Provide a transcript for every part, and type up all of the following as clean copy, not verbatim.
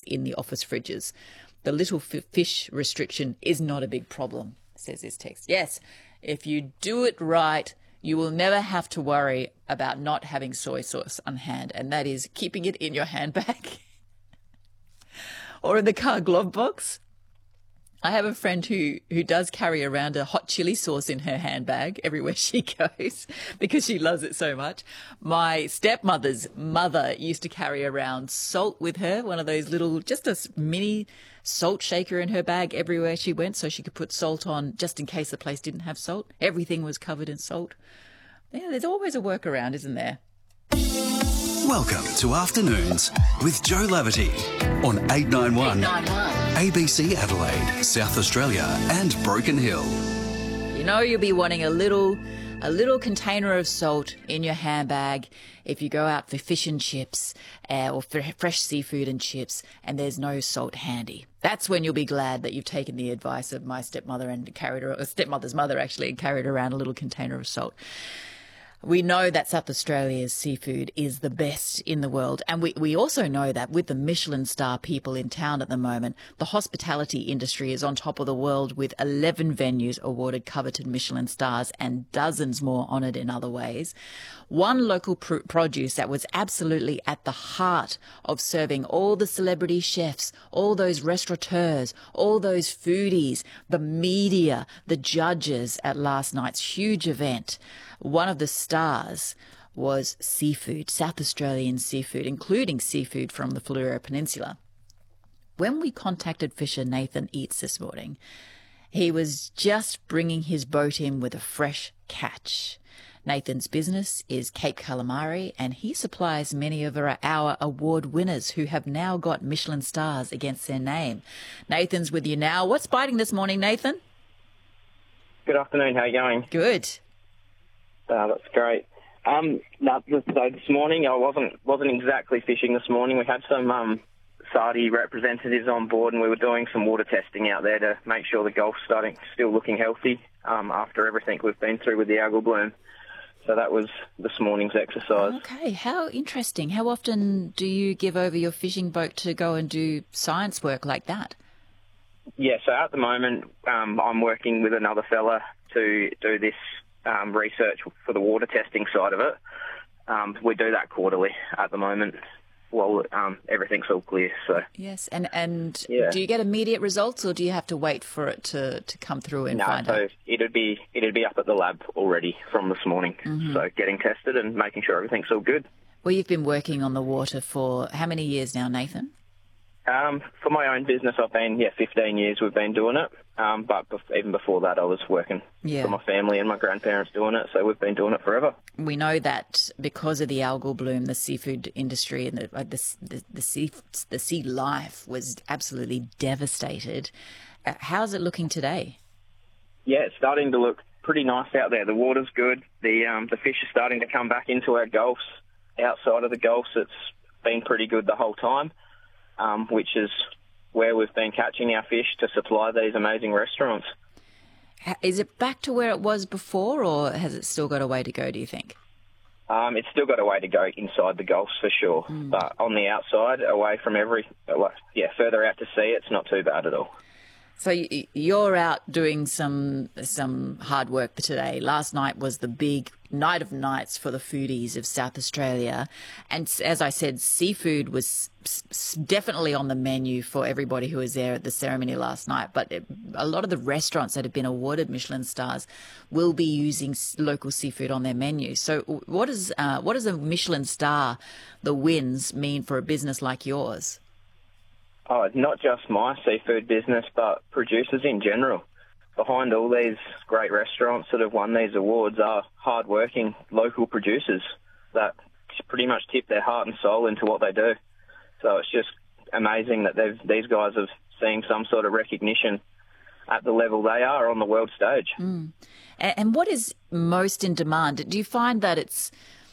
in the office fridges. The little fish restriction is not a big problem, says this text. Yes, if you do it right, you will never have to worry about not having soy sauce on hand, and that is keeping it in your handbag or in the car glove box. I have a friend who does carry around a hot chili sauce in her handbag everywhere she goes because she loves it so much. My stepmother's mother used to carry around salt with her, one of those little, just a mini salt shaker in her bag everywhere she went so she could put salt on just in case the place didn't have salt. Everything was covered in salt. Yeah, there's always a workaround, isn't there? Welcome to Afternoons with Joe Laverty on 891 ABC Adelaide, South Australia and Broken Hill. You know you'll be wanting a little container of salt in your handbag if you go out for fish and chips or for fresh seafood and chips and there's no salt handy. That's when you'll be glad that you've taken the advice of my stepmother and stepmother's mother actually, and carried around a little container of salt. We know that South Australia's seafood is the best in the world. And we also know that with the Michelin star people in town at the moment, the hospitality industry is on top of the world with 11 venues awarded coveted Michelin stars and dozens more honoured in other ways. One local produce that was absolutely at the heart of serving all the celebrity chefs, all those restaurateurs, all those foodies, the media, the judges at last night's huge event. One of the stars was seafood, South Australian seafood, including seafood from the Fleurieu Peninsula. When we contacted fisher Nathan Eates this morning, he was just bringing his boat in with a fresh catch. Nathan's business is Cape Calamari, and he supplies many of our award winners who have now got Michelin stars against their name. Nathan's with you now. What's biting this morning, Nathan? Good afternoon. How are you going? Good. That's great. This morning I wasn't exactly fishing this morning. We had some SARDI representatives on board, and we were doing some water testing out there to make sure the Gulf's still looking healthy after everything we've been through with the algal bloom. So that was this morning's exercise. Okay, how interesting. How often do you give over your fishing boat to go and do science work like that? Yeah, so at the moment I'm working with another fella to do this research for the water testing side of it. We do that quarterly at the moment. Well, everything's all clear. So yes, and yeah. Do you get immediate results, or do you have to wait for it to come through and find out? No, so it'd be up at the lab already from this morning. Mm-hmm. So getting tested and making sure everything's all good. Well, you've been working on the water for how many years now, Nathan? For my own business, I've been 15 years we've been doing it. But even before that, I was working for my family and my grandparents doing it. So we've been doing it forever. We know that because of the algal bloom, the seafood industry and the sea life was absolutely devastated. How's it looking today? Yeah, it's starting to look pretty nice out there. The water's good. The fish are starting to come back into our gulfs. Outside of the gulfs, it's been pretty good the whole time. Which is where we've been catching our fish to supply these amazing restaurants. Is it back to where it was before, or has it still got a way to go, do you think? It's still got a way to go inside the Gulfs for sure. But on the outside, away from further out to sea, it's not too bad at all. So you're out doing some hard work for today. Last night was the big night of nights for the foodies of South Australia. And as I said, seafood was definitely on the menu for everybody who was there at the ceremony last night. But a lot of the restaurants that have been awarded Michelin stars will be using local seafood on their menu. So what does a Michelin star, the wins, mean for a business like yours? Oh, not just my seafood business, but producers in general. Behind all these great restaurants that have won these awards are hard-working local producers that pretty much tip their heart and soul into what they do. So it's just amazing that these guys have seen some sort of recognition at the level they are on the world stage. Mm. And what is most in demand? Do you find that it's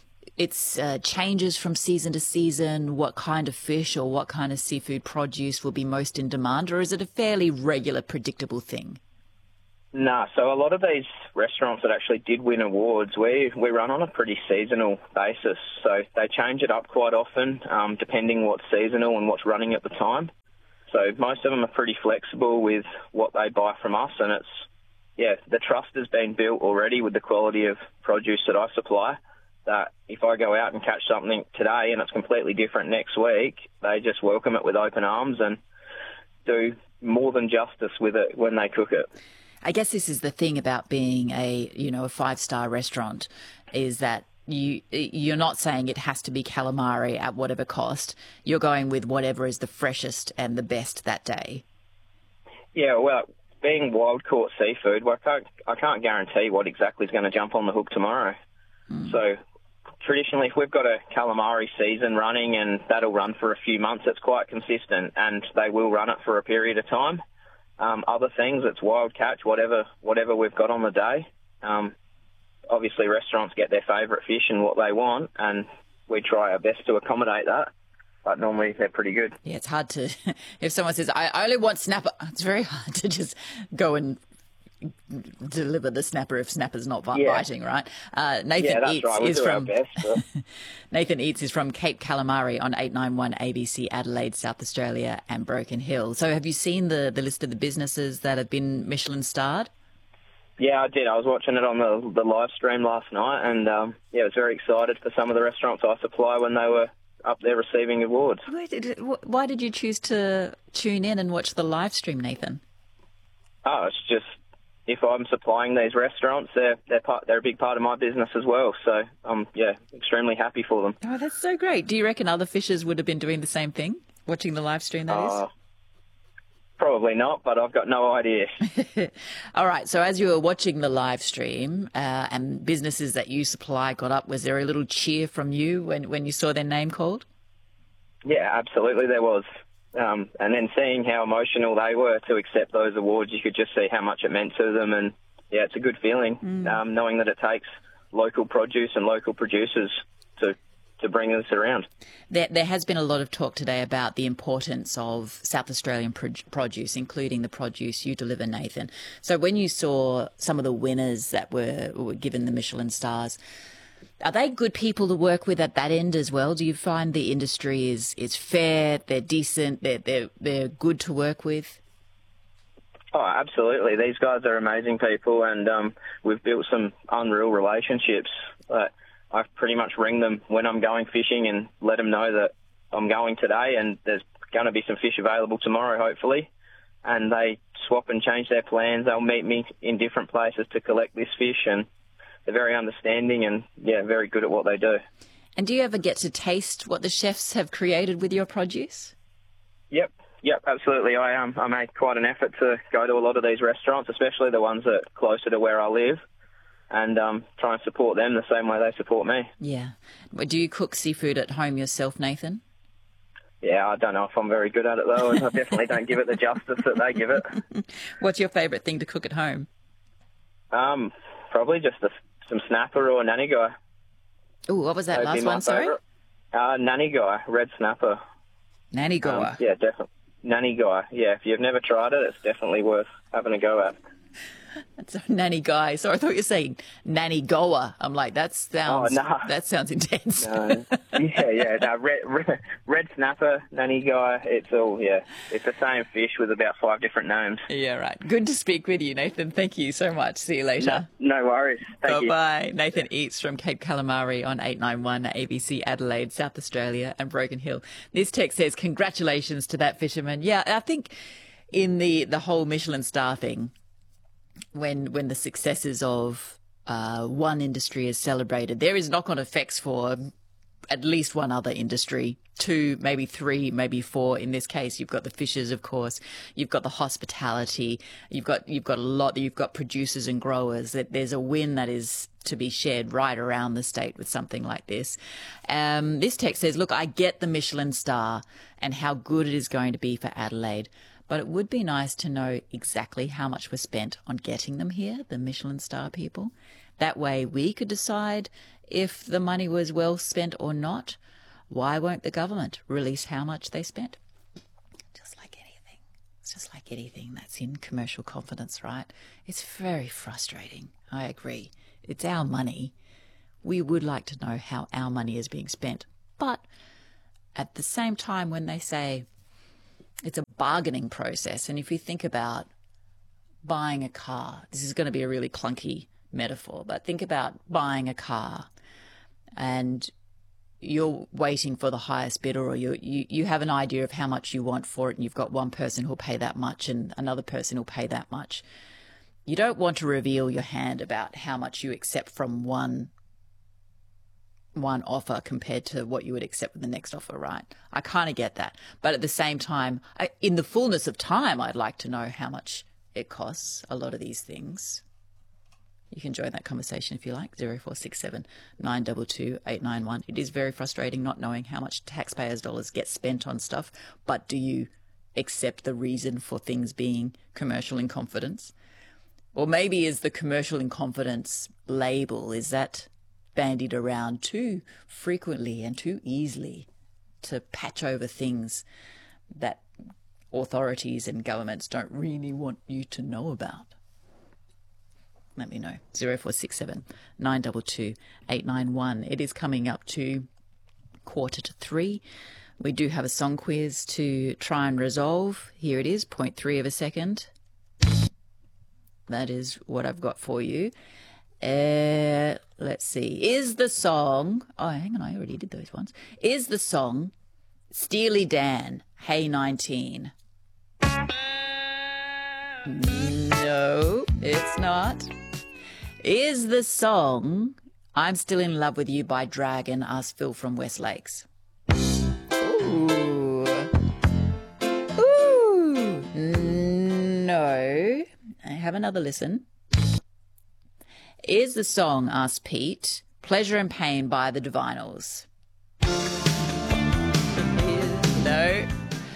changes from season to season, what kind of fish or what kind of seafood produce will be most in demand, or is it a fairly regular, predictable thing? No, so a lot of these restaurants that actually did win awards, we run on a pretty seasonal basis. So they change it up quite often, depending what's seasonal and what's running at the time. So most of them are pretty flexible with what they buy from us, and the trust has been built already with the quality of produce that I supply, that if I go out and catch something today and it's completely different next week, they just welcome it with open arms and do more than justice with it when they cook it. I guess this is the thing about being a 5-star restaurant, is that you're not saying it has to be calamari at whatever cost. You're going with whatever is the freshest and the best that day. Yeah, well, being wild caught seafood, I can't guarantee what exactly is going to jump on the hook tomorrow. So traditionally, if we've got a calamari season running and that'll run for a few months, it's quite consistent, and they will run it for a period of time. Other things, it's wild catch, whatever we've got on the day. Obviously, restaurants get their favourite fish and what they want, and we try our best to accommodate that. But normally they're pretty good. Yeah, it's hard to, if someone says, I only want snapper, it's very hard to just go and deliver the snapper if snapper's not biting, right? Nathan Eats is from Nathan Eats is from Cape Calamari on 891 ABC Adelaide, South Australia, and Broken Hill. So have you seen the list of the businesses that have been Michelin starred? Yeah, I did. I was watching it on the live stream last night, and I was very excited for some of the restaurants I supply when they were up there receiving awards. Why did you choose to tune in and watch the live stream, Nathan? Oh, it's just, if I'm supplying these restaurants, they're a big part of my business as well. So I'm extremely happy for them. Oh, that's so great. Do you reckon other fishers would have been doing the same thing, watching the live stream? That is. Probably not, but I've got no idea. All right. So as you were watching the live stream and businesses that you supply got up, was there a little cheer from you when you saw their name called? Yeah, absolutely there was. And then seeing how emotional they were to accept those awards, you could just see how much it meant to them. And, it's a good feeling knowing that it takes local produce and local producers to bring this around. There has been a lot of talk today about the importance of South Australian produce, including the produce you deliver, Nathan. So when you saw some of the winners that were given the Michelin stars, are they good people to work with at that end as well? Do you find the industry is fair, they're decent, they're good to work with? Oh, absolutely. These guys are amazing people, and we've built some unreal relationships. I pretty much ring them when I'm going fishing and let them know that I'm going today and there's going to be some fish available tomorrow, hopefully. And they swap and change their plans. They'll meet me in different places to collect this fish, and they're very understanding and, very good at what they do. And do you ever get to taste what the chefs have created with your produce? Yep, absolutely. I make quite an effort to go to a lot of these restaurants, especially the ones that are closer to where I live, and try and support them the same way they support me. Yeah. Do you cook seafood at home yourself, Nathan? Yeah, I don't know if I'm very good at it, though, and I definitely don't give it the justice that they give it. What's your favourite thing to cook at home? Probably just some snapper or nanny guy. Oh, what was that last one, sorry? Nanny guy, red snapper. Nanny guy? Yeah, definitely. Nanny guy. Yeah, if you've never tried it, it's definitely worth having a go at. That's a nanny guy. So I thought you were saying nanny goer. I'm like, that sounds intense. No. No, red snapper, nanny guy. It's all, it's the same fish with about 5 different names. Yeah, right. Good to speak with you, Nathan. Thank you so much. See you later. No worries. Thank you. Bye-bye. Nathan Eats from Cape Calamari on 891 ABC Adelaide, South Australia, and Broken Hill. This text says, congratulations to that fisherman. Yeah, I think in the whole Michelin star thing, when the successes of one industry is celebrated, there is knock-on effects for at least one other industry, 2, maybe 3, maybe 4. In this case, you've got the fishers, of course. You've got the hospitality. You've got a lot. You've got producers and growers. That there's a win that is to be shared right around the state with something like this. This text says, "Look, I get the Michelin star and how good it is going to be for Adelaide. But it would be nice to know exactly how much was spent on getting them here, the Michelin star people. That way we could decide if the money was well spent or not. Why won't the government release how much they spent?" Just like anything. It's just like anything that's in commercial confidence, right? It's very frustrating. I agree. It's our money. We would like to know how our money is being spent. But at the same time, when they say it's a bargaining process. And if you think about buying a car, this is going to be a really clunky metaphor, but think about buying a car and you're waiting for the highest bidder, or you have an idea of how much you want for it, and you've got one person who'll pay that much and another person who'll pay that much. You don't want to reveal your hand about how much you accept from one offer compared to what you would accept with the next offer, right? I kind of get that. But at the same time, in the fullness of time, I'd like to know how much it costs, a lot of these things. You can join that conversation if you like, 0467 922 891. It is very frustrating not knowing how much taxpayers' dollars get spent on stuff, but do you accept the reason for things being commercial in confidence? Or maybe is the commercial in confidence label, is that bandied around too frequently and too easily to patch over things that authorities and governments don't really want you to know about? Let me know. 0467 922 891. It is coming up to 2:45. We do have a song quiz to try and resolve. Here it is, 0.3 of a second. That is what I've got for you. Let's see. Is the song... Oh, hang on, I already did those ones. Is the song Steely Dan, Hey 19? No, it's not. Is the song I'm Still in Love with You by Dragon, asked Phil from West Lakes? Ooh. Ooh. No. I have another listen. Is the song, asked Pete, Pleasure and Pain by the Divinals? No.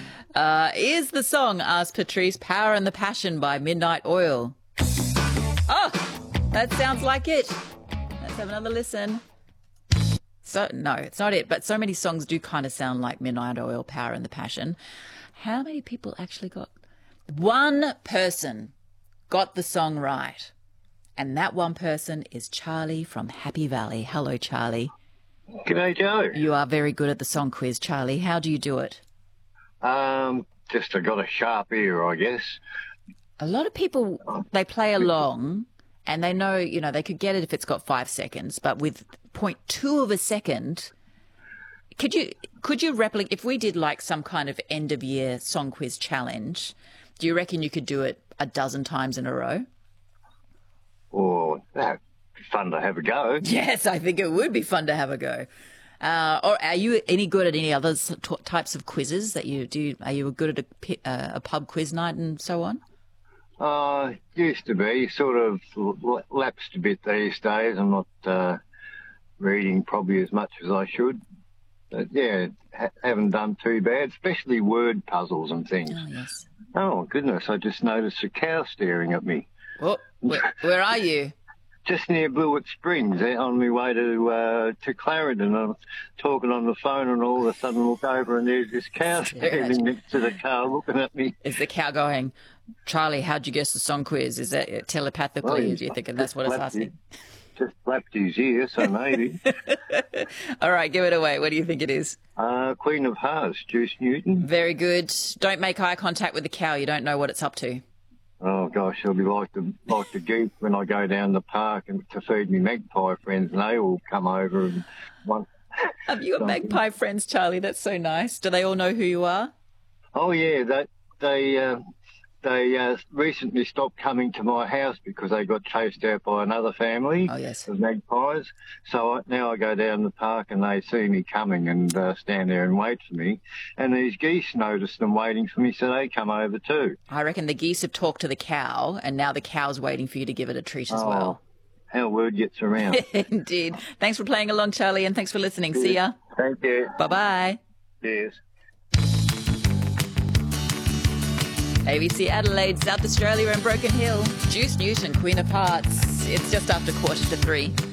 Is the song, asked Patrice, Power and the Passion by Midnight Oil? Oh, that sounds like it. Let's have another listen. So, no, it's not it, but so many songs do kind of sound like Midnight Oil, Power and the Passion. How many people actually got... One person got the song right, and that one person is Charlie from Happy Valley. Hello, Charlie. G'day, Joe. You are very good at the song quiz, Charlie. How do you do it? Just I got a sharp ear, I guess. A lot of people, they play along and they know, they could get it if it's got 5 seconds, but with 0.2 of a second, could you replicate, if we did like some kind of end of year song quiz challenge, do you reckon you could do it a dozen times in a row? Oh, that'd be fun to have a go. Yes, I think it would be fun to have a go. Or are you any good at any other types of quizzes that you do? Are you good at a pub quiz night and so on? Used to be, sort of lapsed a bit these days. I'm not reading probably as much as I should. But yeah, haven't done too bad, especially word puzzles and things. Oh, yes. Oh, goodness, I just noticed a cow staring at me. Well, where are you? Just near Blewett Springs, on my way to Clarendon. I was talking on the phone and all of a sudden look over and there's this cow standing next to the car looking at me. Is the cow going, Charlie, how'd you guess the song quiz? Is that telepathically? Well, do you think that's what it's asking? Just flapped his ear, so maybe. All right, give it away. What do you think it is? Queen of Hearts, Juice Newton. Very good. Don't make eye contact with the cow. You don't know what it's up to. Oh, gosh, it'll be like the geese when I go down the park and to feed me magpie friends, and they all come over and want... Have you got magpie friends, Charlie? That's so nice. Do they all know who you are? Oh, yeah. They recently stopped coming to my house because they got chased out by another family of magpies. So now I go down the park and they see me coming and stand there and wait for me. And these geese notice them waiting for me, so they come over too. I reckon the geese have talked to the cow, and now the cow's waiting for you to give it a treat as well. How word gets around. Indeed. Thanks for playing along, Charlie, and thanks for listening. See ya. Thank you. Bye-bye. Cheers. ABC Adelaide, South Australia and Broken Hill. Juice Newton, Queen of Hearts. It's just after 2:45.